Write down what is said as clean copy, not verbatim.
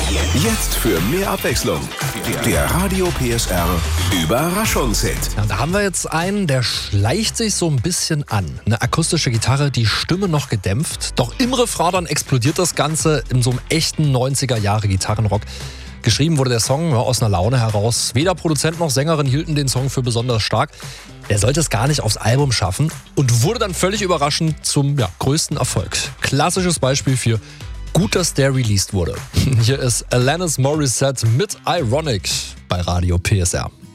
Jetzt für mehr Abwechslung. Der Radio PSR Überraschungshit. Ja, da haben wir jetzt einen, der schleicht sich so ein bisschen an. Eine akustische Gitarre, die Stimme noch gedämpft. Doch im Refrain dann explodiert das Ganze in so einem echten 90er-Jahre-Gitarrenrock. Geschrieben wurde der Song aus einer Laune heraus. Weder Produzent noch Sängerin hielten den Song für besonders stark. Der sollte es gar nicht aufs Album schaffen und wurde dann völlig überraschend zum größten Erfolg. Klassisches Beispiel für gut, dass der released wurde. Hier ist Alanis Morissette mit Ironic bei Radio PSR.